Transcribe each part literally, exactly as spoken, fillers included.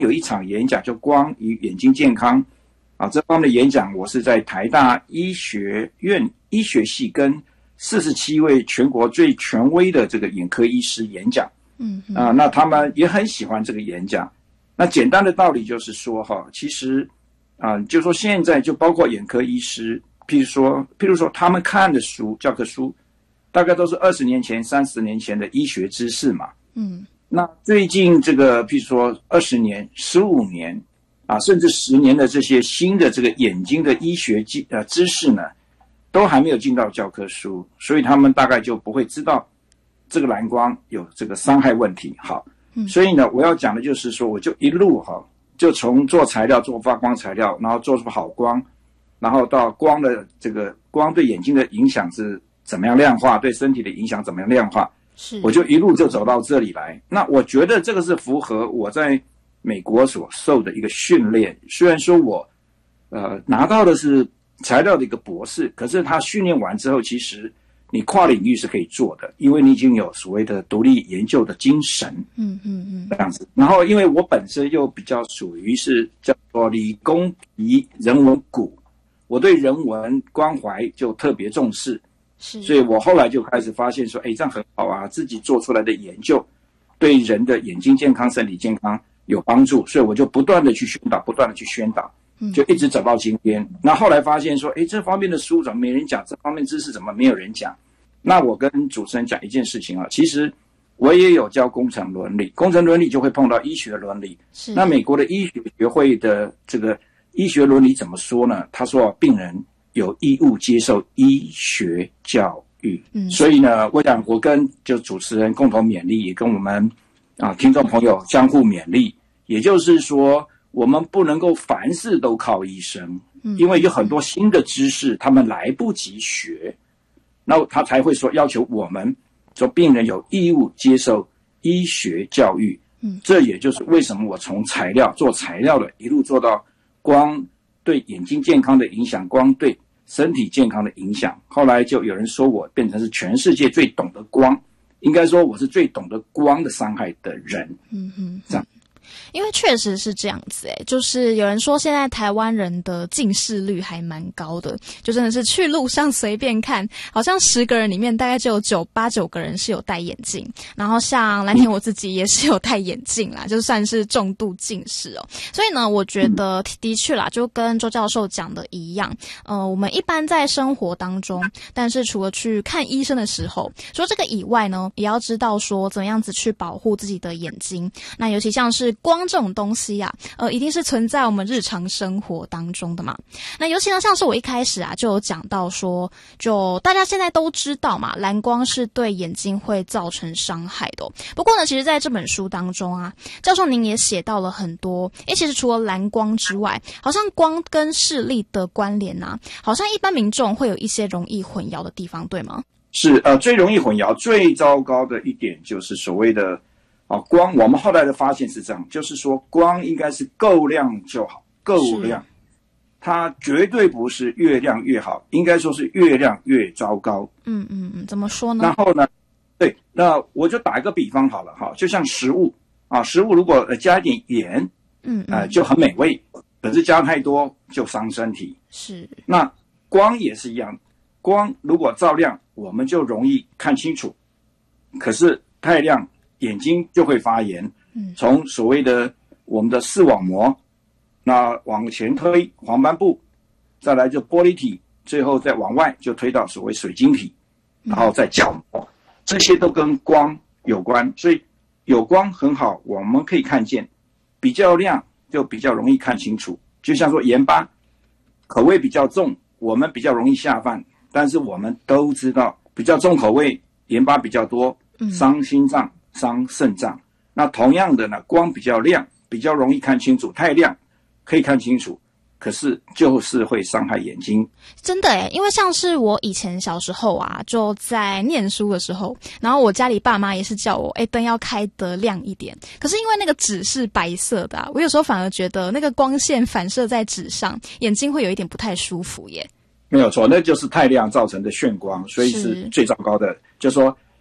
有一场演讲，就光与眼睛健康啊这方面的演讲，我是在台大医学院医学系跟四十七位全国最权威的这个眼科医师演讲。嗯啊，那他们也很喜欢这个演讲。那简单的道理就是说哈，其实啊，就说现在就包括眼科医师，譬如说譬如说他们看的书教科书，大概都是二十年前、三十年前的医学知识嘛。嗯。那最近这个，譬如说二十年、十五年啊，甚至十年的这些新的这个眼睛的医学知呃知识呢，都还没有进到教科书，所以他们大概就不会知道这个蓝光有这个伤害问题。好，所以呢，我要讲的就是说，我就一路哈，就从做材料、做发光材料，然后做出好光，然后到光的这个光对眼睛的影响是怎么样量化，对身体的影响怎么样量化。是，我就一路就走到这里来。那我觉得这个是符合我在美国所受的一个训练。虽然说我呃拿到的是材料的一个博士，可是他训练完之后，其实你跨领域是可以做的，因为你已经有所谓的独立研究的精神。嗯嗯嗯，这样子。然后因为我本身又比较属于是叫做理工皮人文骨，我对人文关怀就特别重视。所以我后来就开始发现说，哎，这样很好啊，自己做出来的研究对人的眼睛健康、身体健康有帮助，所以我就不断的去宣导，不断的去宣导，就一直走到今天。那后来发现说，哎，这方面的书怎么没人讲？这方面知识怎么没有人讲？那我跟主持人讲一件事情啊，其实我也有教工程伦理，工程伦理就会碰到医学伦理。那美国的医学学会的这个医学伦理怎么说呢？他说，病人有义务接受医学教育。嗯，所以呢，我想我跟就主持人共同勉励，也跟我们啊听众朋友相互勉励。也就是说，我们不能够凡事都靠医生，因为有很多新的知识他们来不及学，那他才会说要求我们说病人有义务接受医学教育。嗯，这也就是为什么我从材料做材料的一路做到光对眼睛健康的影响，光对身体健康的影响。后来就有人说我变成是全世界最懂得光，应该说我是最懂得光的伤害的人。嗯哼，这样。 因为确实是这样子诶，就是有人说现在台湾人的近视率还蛮高的，就真的是去路上随便看，好像十个人里面大概就有九八九个人是有戴眼镜，然后像蓝田我自己也是有戴眼镜啦，就算是重度近视哦。所以呢，我觉得的确啦，就跟周教授讲的一样，呃，我们一般在生活当中，但是除了去看医生的时候，除了这个以外呢，也要知道说怎么样子去保护自己的眼睛。那尤其像是光这种东西啊，呃，一定是存在我们日常生活当中的嘛。那尤其呢，像是我一开始啊就有讲到说，就大家现在都知道嘛，蓝光是对眼睛会造成伤害的哦。不过呢，其实在这本书当中啊，教授您也写到了很多，诶，其实除了蓝光之外，好像光跟视力的关联啊，好像一般民众会有一些容易混淆的地方，对吗？ 是，呃，最容易混淆、最糟糕的一点就是所谓的啊，光，我们后来的发现是这样，就是说光应该是够亮就好，够亮，它绝对不是越亮越好，应该说是越亮越糟糕。嗯嗯嗯，怎么说呢？ 然后呢，对，那我就打一个比方好了哈，就像食物啊，食物如果加一点盐，嗯嗯，呃，就很美味，可是加太多就伤身体。是，那光也是一样，光如果照亮，我们就容易看清楚，可是太亮，眼睛就会发炎，从所谓的我们的视网膜，那往前推黄斑部，再来就玻璃体，最后再往外就推到所谓水晶体，然后再角膜，这些都跟光有关。所以有光很好，我们可以看见，比较亮就比较容易看清楚。就像说盐巴口味比较重，我们比较容易下饭，但是我们都知道比较重口味盐巴比较多，伤心脏伤肾脏。那同样的呢，光比较亮比较容易看清楚，太亮可以看清楚，可是就是会伤害眼睛。 真的耶，因为像是我以前小时候啊，就在念书的时候，然后我家里爸妈也是叫我诶灯要开得亮一点，可是因为那个纸是白色的啊，我有时候反而觉得那个光线反射在纸上，眼睛会有一点不太舒服耶。 没有错，那就是太亮造成的眩光，所以是最糟糕的。就是说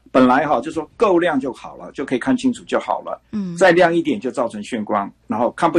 本来哈就说够亮就好了，就可以看清楚就好了。嗯，再亮一点就造成眩光，然后看不